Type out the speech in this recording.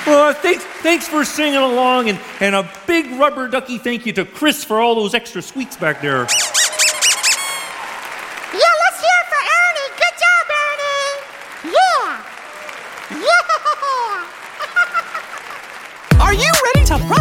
Thanks for singing along, and a big rubber ducky thank you to Chris for all those extra squeaks back there. Yeah, let's hear it for Ernie. Good job, Ernie. Yeah. Yeah. Are you ready to brush